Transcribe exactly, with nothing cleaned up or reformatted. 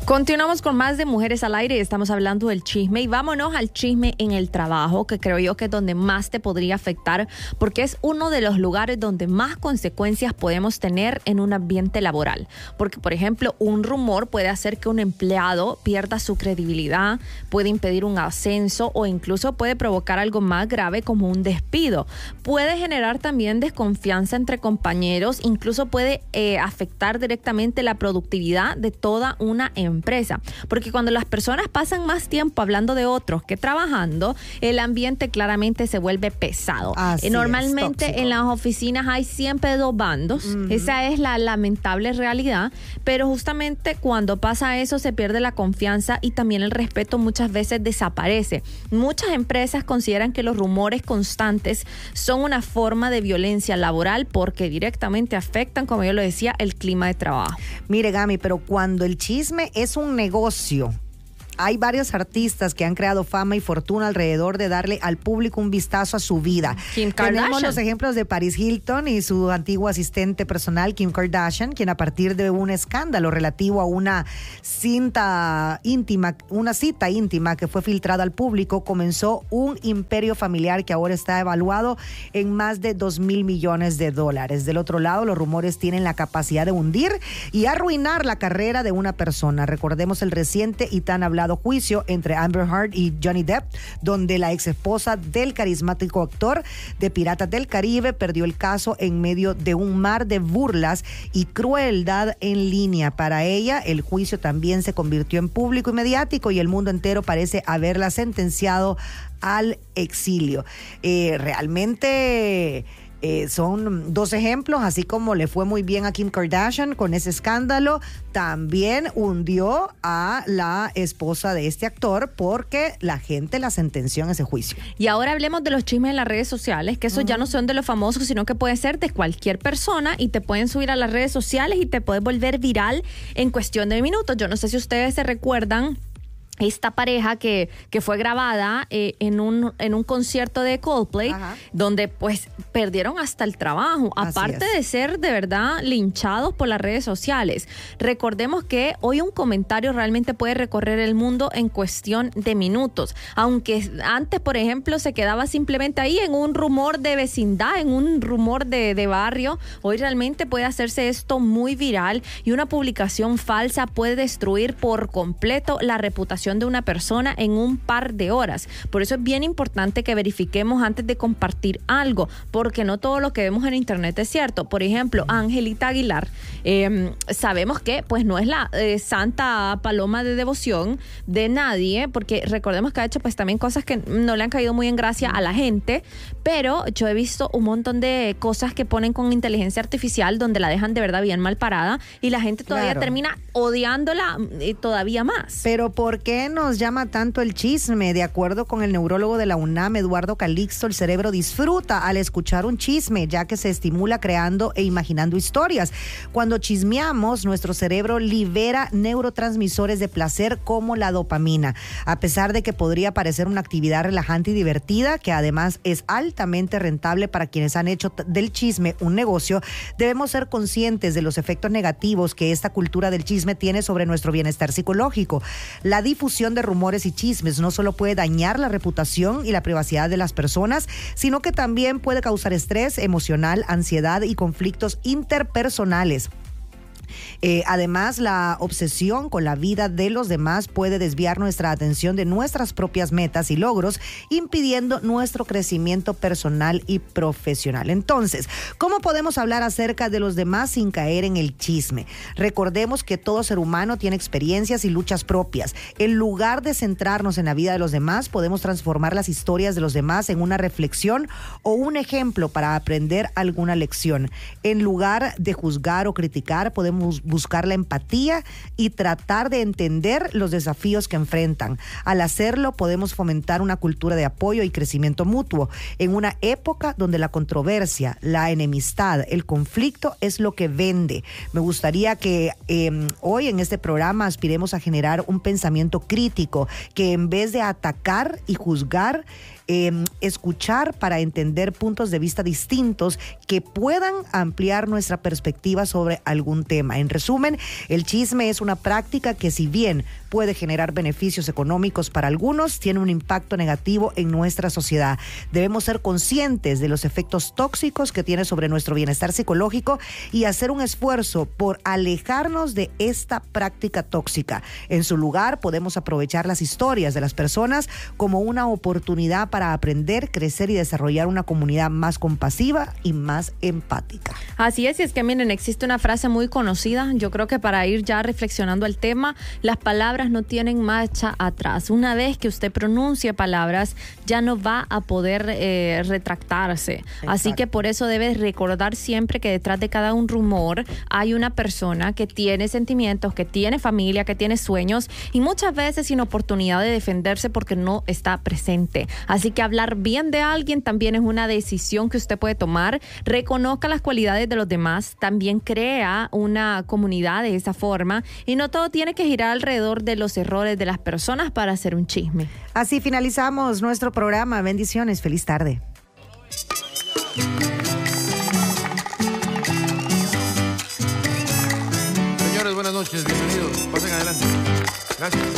Continuamos con más de Mujeres al Aire. Estamos hablando del chisme y vámonos al chisme en el trabajo, que creo yo que es donde más te podría afectar, porque es uno de los lugares donde más consecuencias podemos tener en un ambiente laboral. Porque, por ejemplo, un rumor puede hacer que un empleado pierda su credibilidad, puede impedir un ascenso o incluso puede provocar algo más grave como un despido. Puede generar también desconfianza entre compañeros, incluso puede eh, afectar directamente la productividad de toda una empresa. empresa, porque cuando las personas pasan más tiempo hablando de otros que trabajando, el ambiente claramente se vuelve pesado. Así Normalmente es, en las oficinas hay siempre dos bandos, uh-huh. Esa es la lamentable realidad, pero justamente cuando pasa eso se pierde la confianza y también el respeto muchas veces desaparece. Muchas empresas consideran que los rumores constantes son una forma de violencia laboral porque directamente afectan, como yo lo decía, el clima de trabajo. Mire, Gami, pero cuando el chisme es un negocio, hay varios artistas que han creado fama y fortuna alrededor de darle al público un vistazo a su vida. Kim Kardashian. Tenemos los ejemplos de Paris Hilton y su antiguo asistente personal, Kim Kardashian, quien a partir de un escándalo relativo a una cinta íntima, una cita íntima que fue filtrada al público, comenzó un imperio familiar que ahora está evaluado en más de dos mil millones de dólares. Del otro lado, los rumores tienen la capacidad de hundir y arruinar la carrera de una persona. Recordemos el reciente y tan hablado juicio entre Amber Heard y Johnny Depp, donde la ex esposa del carismático actor de Piratas del Caribe perdió el caso en medio de un mar de burlas y crueldad en línea. Para ella, el juicio también se convirtió en público y mediático y el mundo entero parece haberla sentenciado al exilio. Eh, realmente... Eh, son dos ejemplos, así como le fue muy bien a Kim Kardashian con ese escándalo, también hundió a la esposa de este actor porque la gente la sentenció en ese juicio. Y ahora hablemos de los chismes en las redes sociales, que esos uh-huh. ya no son de los famosos, sino que puede ser de cualquier persona y te pueden subir a las redes sociales y te puedes volver viral en cuestión de minutos. Yo no sé si ustedes se recuerdan esta pareja que, que fue grabada eh, en un en un concierto de Coldplay, Ajá. donde pues perdieron hasta el trabajo, Así aparte es. de ser de verdad linchados por las redes sociales. Recordemos que hoy un comentario realmente puede recorrer el mundo en cuestión de minutos, aunque antes, por ejemplo, se quedaba simplemente ahí en un rumor de vecindad, en un rumor de, de barrio. Hoy realmente puede hacerse esto muy viral y una publicación falsa puede destruir por completo la reputación de una persona en un par de horas. Por eso es bien importante que verifiquemos antes de compartir algo, porque no todo lo que vemos en internet es cierto. Por ejemplo, Angelita Aguilar, eh, sabemos que pues no es la eh, santa paloma de devoción de nadie, porque recordemos que ha hecho pues también cosas que no le han caído muy en gracia a la gente, pero yo he visto un montón de cosas que ponen con inteligencia artificial donde la dejan de verdad bien mal parada y la gente todavía claro. termina odiándola eh, todavía más. Pero ¿por qué nos llama tanto el chisme? De acuerdo con el neurólogo de la UNAM, Eduardo Calixto, el cerebro disfruta al escuchar un chisme, ya que se estimula creando e imaginando historias. Cuando chismeamos, nuestro cerebro libera neurotransmisores de placer como la dopamina. A pesar de que podría parecer una actividad relajante y divertida, que además es altamente rentable para quienes han hecho del chisme un negocio, debemos ser conscientes de los efectos negativos que esta cultura del chisme tiene sobre nuestro bienestar psicológico. La difusión de rumores y chismes no solo puede dañar la reputación y la privacidad de las personas, sino que también puede causar estrés emocional, ansiedad y conflictos interpersonales. Eh, además, la obsesión con la vida de los demás puede desviar nuestra atención de nuestras propias metas y logros, impidiendo nuestro crecimiento personal y profesional. Entonces, ¿cómo podemos hablar acerca de los demás sin caer en el chisme? Recordemos que todo ser humano tiene experiencias y luchas propias. En lugar de centrarnos en la vida de los demás, podemos transformar las historias de los demás en una reflexión o un ejemplo para aprender alguna lección. En lugar de juzgar o criticar, podemos buscar la empatía y tratar de entender los desafíos que enfrentan. Al hacerlo, podemos fomentar una cultura de apoyo y crecimiento mutuo en una época donde la controversia, la enemistad, el conflicto es lo que vende. Me gustaría que eh, hoy en este programa aspiremos a generar un pensamiento crítico, que en vez de atacar y juzgar, Eh, escuchar para entender puntos de vista distintos que puedan ampliar nuestra perspectiva sobre algún tema. tema. En resumen, el chisme es una práctica que, si bien puede generar beneficios económicos para algunos, tiene un impacto negativo en nuestra sociedad. Debemos ser conscientes de los efectos tóxicos que tiene sobre nuestro bienestar psicológico y hacer un esfuerzo por alejarnos de esta práctica tóxica. En su lugar, podemos aprovechar las historias de las personas como una oportunidad para aprender, crecer y desarrollar una comunidad más compasiva y más empática. Así es, y es que miren, existe una frase muy conocida, yo creo que para ir ya reflexionando el tema, las palabras no tienen marcha atrás. Una vez que usted pronuncie palabras, ya no va a poder eh, retractarse. Exacto. Así que por eso debe recordar siempre que detrás de cada un rumor hay una persona que tiene sentimientos, que tiene familia, que tiene sueños y muchas veces sin oportunidad de defenderse porque no está presente. Así que hablar bien de alguien también es una decisión que usted puede tomar. Reconozca las cualidades de los demás, también crea una comunidad de esa forma y no todo tiene que girar alrededor de los errores de las personas para hacer un chisme. Así finalizamos nuestro programa. Bendiciones, feliz tarde. Señores, buenas noches, bienvenidos. Pasen adelante. Gracias.